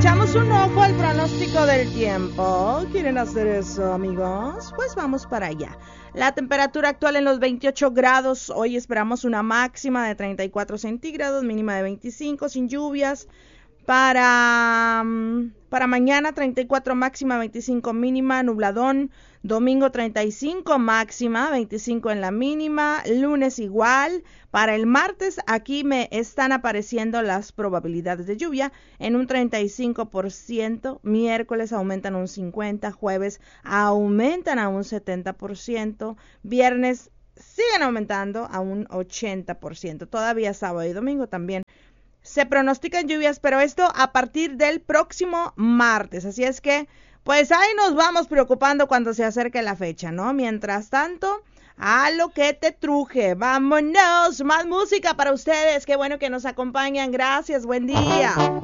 echamos un ojo al pronóstico del tiempo. ¿Quieren hacer eso, amigos? Pues vamos para allá. La temperatura actual en los 28 grados. Hoy esperamos una máxima de 34 centígrados, mínima de 25, sin lluvias. Para mañana 34 máxima, 25 mínima, nubladón. Domingo 35 máxima, 25 en la mínima. Lunes igual. Para el martes aquí me están apareciendo las probabilidades de lluvia en un 35%. Miércoles aumentan un 50%. Jueves aumentan a un 70%. Viernes siguen aumentando a un 80%. Todavía sábado y domingo también se pronostican lluvias, pero esto a partir del próximo martes. Así es que, pues ahí nos vamos preocupando cuando se acerque la fecha, ¿no? Mientras tanto, a lo que te truje. Vámonos, más música para ustedes. Qué bueno que nos acompañan. Gracias, buen día.